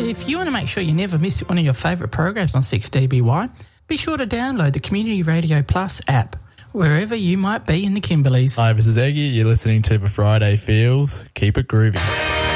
If you want to make sure you never miss one of your favourite programs on 6DBY, be sure to download the Community Radio Plus app, wherever you might be in the Kimberleys. Hi, this is Eggy. You're listening to The Friday Feels. Keep it groovy.